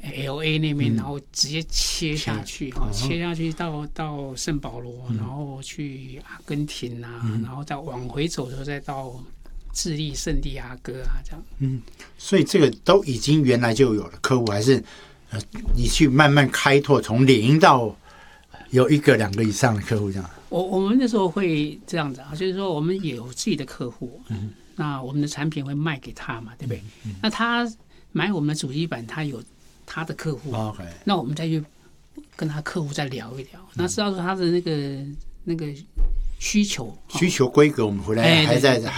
LA 那边，然后直接切下去切下去到圣保罗，然后去阿根廷啊，然后再往回走的时候再到智利圣地亚哥啊，这样。 所以这个都已经原来就有了客户，还是你去慢慢开拓，从0到有1个、2个以上的客户这样？ 我们那时候会这样子啊，就是说我们也有自己的客户，那我们的产品会卖给他嘛，对不对？那他买我们的主机板，他有他的客户，那我们再去跟他客户再聊一聊，那知道说他的那个需求规格，我们回来还在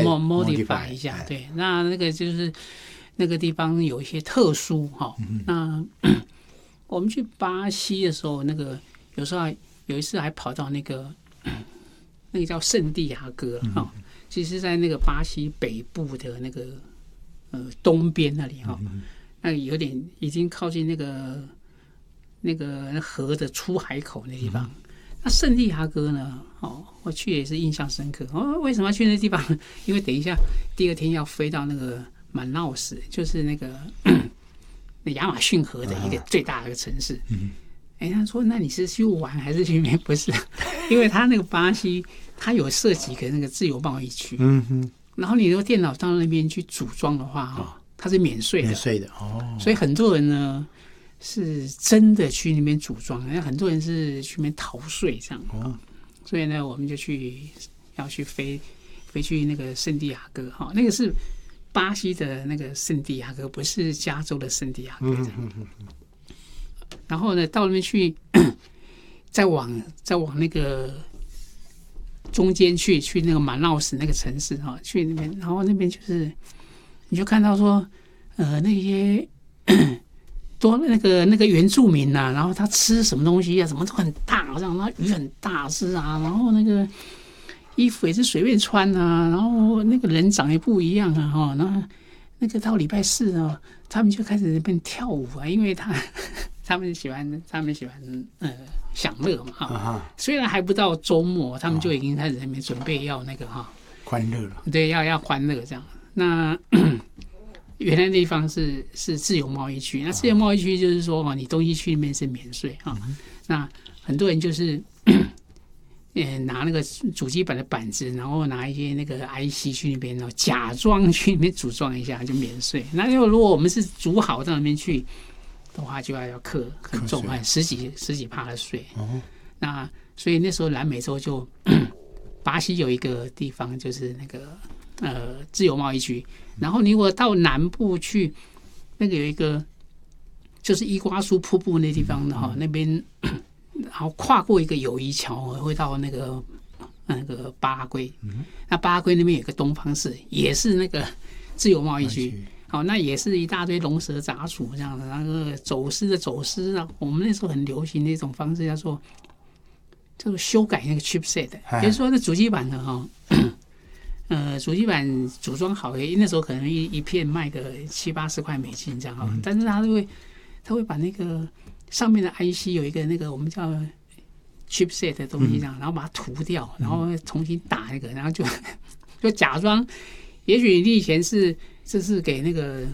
modify 一下，对，那个就是那个地方有一些特殊那我们去巴西的时候，那个有一次还跑到那个叫圣地亚哥其实在那个巴西北部的那个东边那里那有点已经靠近那个河的出海口那地方。那圣地亚哥呢？我去也是印象深刻。为什么要去那地方？因为等一下第2天要飞到那个满闹斯，就是那个亚马逊河的一个最大的一个城市。他说：“那你是去玩还是去没？不是，因为他那个巴西，他有设几个那个自由贸易区。然后你如果电脑到那边去组装的话，它是免税的。所以很多人呢是真的去那边组装，很多人是去那边逃税这样。所以呢，我们就要去飞去那个圣地亚哥那个是巴西的那个圣地亚哥，不是加州的圣地亚哥。然后呢，到那边去，再往那个中间去那个马闹斯那个城市去那边，然后那边就是你就看到说，那些多那个原住民啊，然后他吃什么东西啊，什么都很大，好像那鱼很大只啊，然后那个衣服也是随便穿啊，然后那个人长也不一样啊，然后那个到礼拜4啊，他们就开始那边跳舞啊，因为他们喜欢享乐嘛虽然还不到周末，他们就已经开始在那边准备要那个欢乐了， 对，要欢乐这样。那原来那地方是自由贸易区，那自由贸易区就是说你东西去那边是免税那很多人就是拿那个主机板的板子，然后拿一些那个 IC 去那边，然后假装去那边组装一下就免税。那如果我们是组好到那边去的话，就要课很重十几%的税。那所以那时候南美洲就巴西有一个地方就是那个自由贸易区，然后你如果到南部去，那个有一个就是伊瓜苏瀑布那地方的那边，然后跨过一个友谊桥会到那个巴拉圭。那巴拉圭那边有个东方市，也是那个自由贸易区。那也是一大堆龙蛇杂处这样的，那个走私啊，我们那时候很流行的一种方式叫做修改那个 chipset， 比如说那主机板呢主机板组装好，那时候可能一片卖个70-80块美金这样但是他会把那个上面的 IC 有一个那个我们叫 chipset 的东西这样，然后把它涂掉，然后重新打那个，然后就假装，也许你以前这是给那个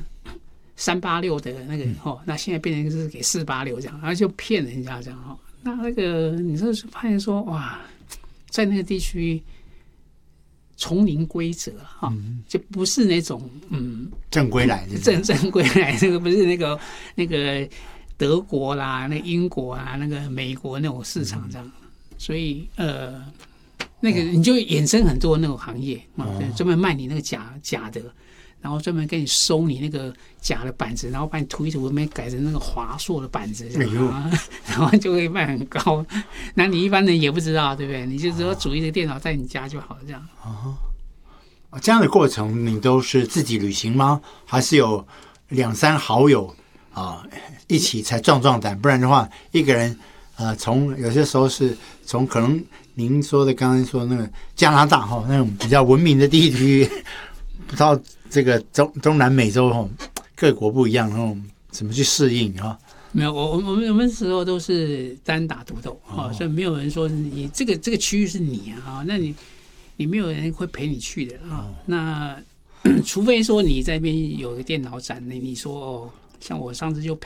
386的那个那现在变成是给486这样，然后就骗人家这样那个你就是发现说哇，在那个地区丛林规则就不是那种正规来的正规来，那个不是那个德国啦、那英国啊、那个美国那种市场这样，所以那个你就衍生很多那种行业专门卖你那个假的。然后专门给你收你那个假的板子，然后把你涂一涂，没改成那个华硕的板子，然后就会卖很高。那你一般人也不知道，对不对？你就只有组一个电脑在你家就好，这样。 这样的过程你都是自己旅行吗？还是有2-3好友一起才壮胆？不然的话，一个人从有些时候是从可能您说的刚刚说那个加拿大那种比较文明的地区，到这个中南美洲各国不一样，怎么去适应没有，我们时候都是单打独斗所以没有人说你这个区域是你那你没有人会陪你去的那除非说你在那边有个电脑展，你说像我上次就